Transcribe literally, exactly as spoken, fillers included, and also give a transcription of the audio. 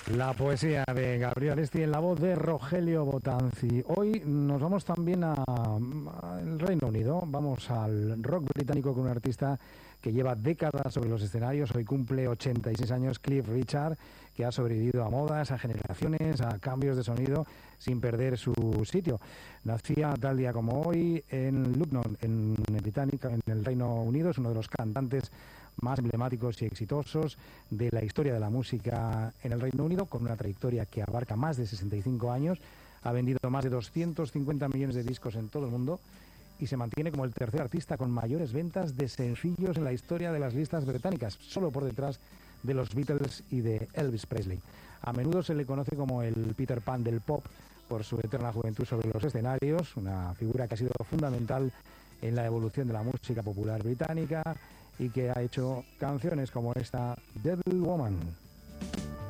La poesía de Gabriel Aresti en la voz de Rogelio Botanzi. Hoy nos vamos también al Reino Unido, vamos al rock británico con un artista que lleva décadas sobre los escenarios. Hoy cumple ochenta y seis años, Cliff Richard, que ha sobrevivido a modas, a generaciones, a cambios de sonido sin perder su sitio. Nacía tal día como hoy en Lucknow, en Británica, en el Reino Unido. Es uno de los cantantes más emblemáticos y exitosos de la historia de la música en el Reino Unido, con una trayectoria que abarca más de sesenta y cinco años. Ha vendido más de doscientos cincuenta millones de discos en todo el mundo y se mantiene como el tercer artista con mayores ventas de sencillos en la historia de las listas británicas, solo por detrás de los Beatles y de Elvis Presley. A menudo se le conoce como el Peter Pan del pop por su eterna juventud sobre los escenarios, una figura que ha sido fundamental en la evolución de la música popular británica y que ha hecho canciones como esta, Devil Woman.